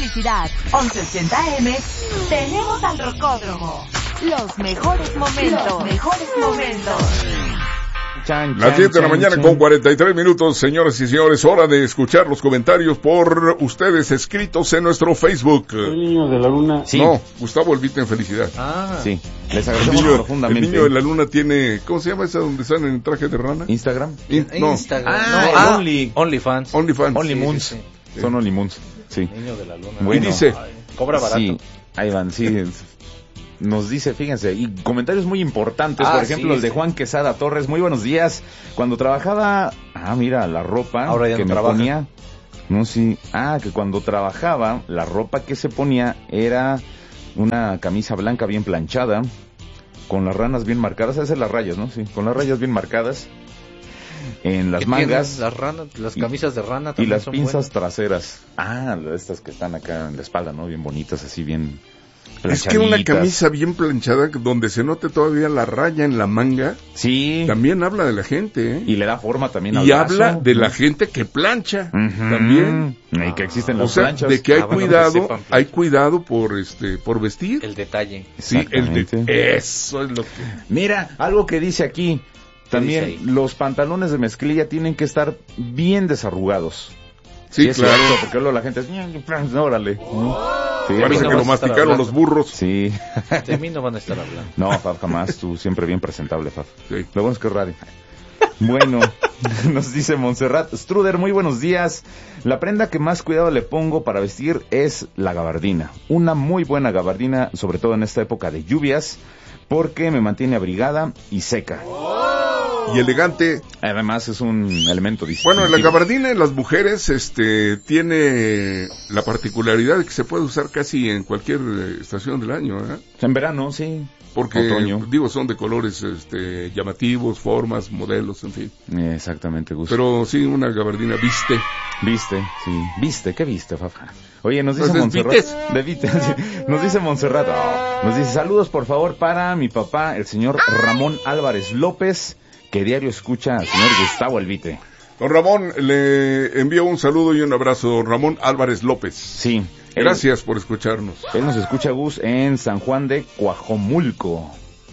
felicidad. 1180M, tenemos al Rocódromo. Los mejores momentos. Las 10 de la mañana con 43 minutos, señoras y señores, hora de escuchar los comentarios por ustedes escritos en nuestro Facebook. El niño de la luna. Sí. No, Gustavo Elvite en felicidad. Sí, les agradecemos profundamente. El niño de la luna tiene, ¿cómo se llama esa donde están en traje de rana? Instagram. No. Instagram. OnlyFans. Only Moons. Sí. Son Only Moons. Sí. Niño de la luna. Bueno, y dice, cobra barato. Sí, ahí van, sí. Nos dice, fíjense, y comentarios muy importantes, por ejemplo, el de Juan Quesada Torres. Muy buenos días. Cuando trabajaba, mira, la ropa ahora ya que no me trabaja. ponía, que cuando trabajaba, la ropa que se ponía era una camisa blanca bien planchada, con las ranas bien marcadas, esas son las rayas, ¿no? Sí, con las rayas bien marcadas en las mangas. Las ranas, las camisas de rana y también las son pinzas buenas. traseras. Estas que están acá en la espalda, ¿no? Bien bonitas, así bien es que una camisa bien planchada, donde se note todavía la raya en la manga, sí, también habla de la gente, ¿eh? Y le da forma también al y brazo. habla de la gente que plancha, también. Y que existen O las sea, planchas. de que hay cuidado, que sepan planchar. hay cuidado por vestir. El detalle. Sí, eso es lo que... Mira, algo que dice aquí, también dice ahí? los pantalones de mezclilla tienen que estar bien desarrugados. Sí, es claro. cierto, porque luego la gente es, órale. Sí, Parece no que vas lo a estar masticaron hablando. los burros. sí. De mí no van a estar hablando. No, Fab, jamás. Tú siempre bien presentable, Fab. Sí. Lo bueno es que es radio. Bueno, nos dice Montserrat Struder, muy buenos días. La prenda que más cuidado le pongo para vestir es la gabardina. Una muy buena gabardina, sobre todo en esta época de lluvias, porque me mantiene abrigada y seca. Y elegante. Además es un elemento distintivo. Bueno, la gabardina en las mujeres tiene la particularidad de que se puede usar casi en cualquier estación del año, ¿eh? En verano, sí. Porque, Otoño. son de colores llamativos, formas, modelos, en fin. Exactamente, Gus. Pero sí, una gabardina viste. Viste, sí. ¿Viste? ¿Qué viste, Fafa? Oye, nos dice Pues Montserrat. desvites. De Vites. Nos dice Montserrat. Nos dice, saludos por favor para mi papá, el señor Ramón Álvarez López, que diario escucha al señor Gustavo Elvite. Don Ramón, le envío un saludo y un abrazo, don Ramón Álvarez López. Sí. Gracias por escucharnos. Él nos escucha, Gus, en San Juan de Coajomulco.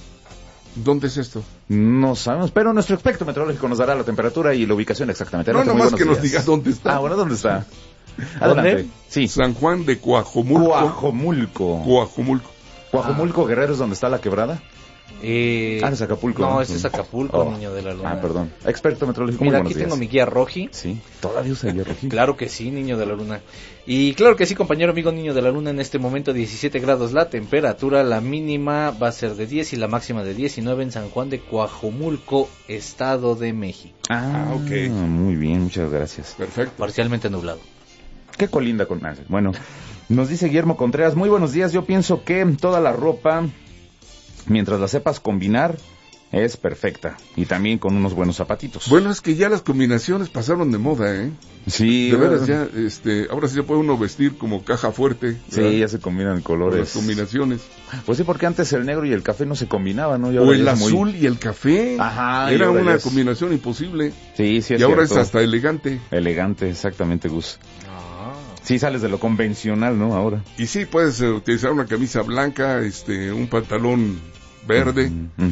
¿Dónde es esto? No sabemos, pero nuestro experto meteorológico nos dará la temperatura y la ubicación exactamente. No, Muy nomás buenos que nos días. digas dónde está. Bueno, ¿dónde está? Adelante. Sí. San Juan de Coajomulco. Coajomulco. Coajomulco, Guerrero, es donde está la quebrada. Es Acapulco. No, ese es Acapulco, niño de la luna. Perdón. Experto meteorológico, Mira, muy buenos aquí tengo días. mi guía Roji. Sí, todavía usa guía Roji. Claro que sí, niño de la luna. Y claro que sí, compañero amigo niño de la luna, en este momento 17 grados la temperatura, la mínima va a ser de 10 y la máxima de 19 en San Juan de Coajomulco, Estado de México. Ok. Muy bien, muchas gracias. Perfecto. Parcialmente nublado. Qué colinda con... Bueno, nos dice Guillermo Contreras, muy buenos días, yo pienso que toda la ropa, mientras la sepas combinar, es perfecta. Y también con unos buenos zapatitos. Bueno, es que ya las combinaciones pasaron de moda, ¿eh? Sí. De veras, ya, ahora sí se puede uno vestir como caja fuerte. Sí, ¿verdad? ya se combinan colores. Las combinaciones. Pues sí, porque antes el negro y el café no se combinaban, ¿no? Y O ahora el ya es azul y el café. Ajá. y Era ahora una ya es- combinación imposible. Sí, sí, es Y ahora cierto. es hasta elegante. Elegante, exactamente, Gus. Sí, sales de lo convencional, ¿no? Ahora. Y sí, puedes utilizar una camisa blanca, un pantalón verde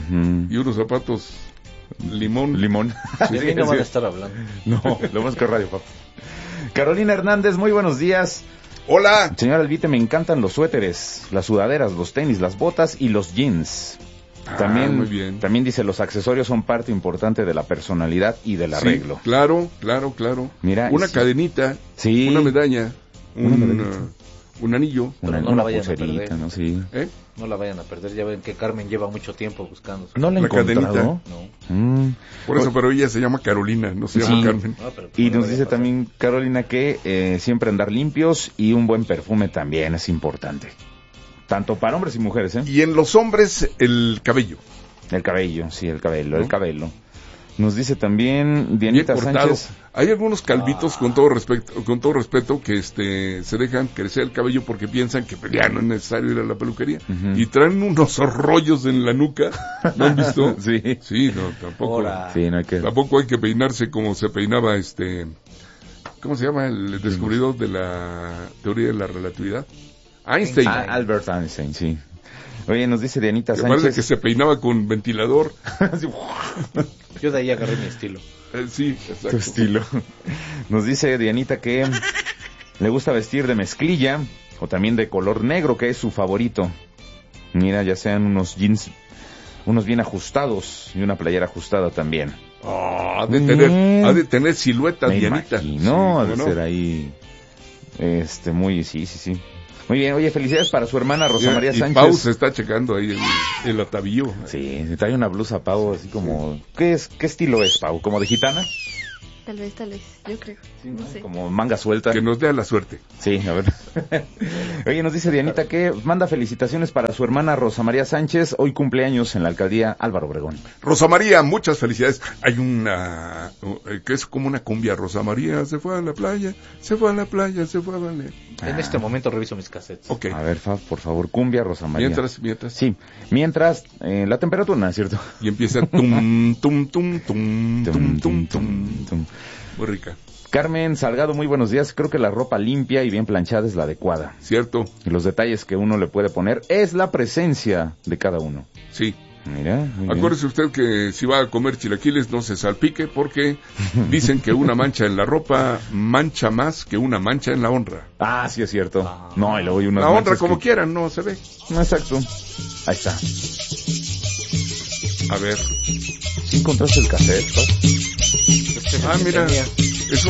y unos zapatos limón. Limón. De mí no van a estar hablando. No, lo más que radio, papá. Carolina Hernández, muy buenos días. Hola. Señor Elvite, me encantan los suéteres, las sudaderas, los tenis, las botas y los jeans. También, muy bien. también dice, los accesorios son parte importante de la personalidad y del arreglo. Sí, claro. Mira, una sí. cadenita, Sí. una medalla, medallita. un anillo. Pero no una la vayan a pulserita, perder. ¿no? Sí. ¿Eh? No la vayan a perder, ya ven que Carmen lleva mucho tiempo buscando. ¿No la he La encontrado? cadenita. No. Por eso, pero ella se llama Carolina, no se llama Sí. Carmen. No, pero Y no nos vaya dice a pasar. también Carolina que siempre andar limpios y un buen perfume también es importante. Tanto para hombres y mujeres, ¿eh? Y en los hombres, el cabello. El cabello, sí, el cabello, ¿No? el cabello. Nos dice también Bien Dianita cortado. Sánchez. Hay algunos calvitos, con todo respeto, que se dejan crecer el cabello porque piensan que pues, ya no es necesario ir a la peluquería. Ujú. Y traen unos rollos en la nuca. ¿No han visto? Sí. Sí, no, tampoco. Ahora. Sí, no hay que... Tampoco hay que peinarse como se peinaba ¿cómo ¿cómo se llama el descubridor de la teoría de la relatividad? Einstein. Albert Einstein, sí. Oye, nos dice Dianita Que Sánchez. parece que se peinaba con ventilador. Yo de ahí agarré mi estilo. Sí, exacto. Tu estilo. Nos dice Dianita que le gusta vestir de mezclilla o también de color negro, que es su favorito. Mira, ya sean unos jeans, unos bien ajustados y una playera ajustada también. Ha de tener silueta, Me Dianita. imagino, ha Sí, de ¿cómo no? ser ahí, muy, sí. Muy bien, oye, felicidades para su hermana Rosa María Y Sánchez. Pau se está checando ahí el atavío. Sí, trae una blusa, Pau, así como... ¿Qué estilo es, Pau? ¿Como de gitana? Tal vez, yo creo. No sé. Como manga suelta. Que nos dé la suerte. Sí, a ver. Oye, nos dice Dianita que manda felicitaciones para su hermana Rosa María Sánchez, hoy cumpleaños en la alcaldía Álvaro Obregón. Rosa María, muchas felicidades. Hay una que es como una cumbia. Rosa María se fue a la playa, se fue a la playa, se fue a valer. En este momento reviso mis cassettes. Ok. A ver, por favor, cumbia Rosa María. Mientras. Sí, mientras, la temperatura, ¿no es cierto? Y empieza tum, tum, tum, tum, tum, tum, tum. Muy rica. Carmen Salgado, muy buenos días. Creo que la ropa limpia y bien planchada es la adecuada. ¿Cierto? Y los detalles que uno le puede poner es la presencia de cada uno. Sí. Mira, muy bien. Acuérdese usted que si va a comer chilaquiles no se salpique porque dicen que una mancha en la ropa mancha más que una mancha en la honra. Ah, sí es cierto. No, y luego hay unas La honra manchas como que... quieran, no se ve. No, exacto. Ahí está. A ver. ¿Sí encontraste el cassette, Pau? Ah, mira. Tenía.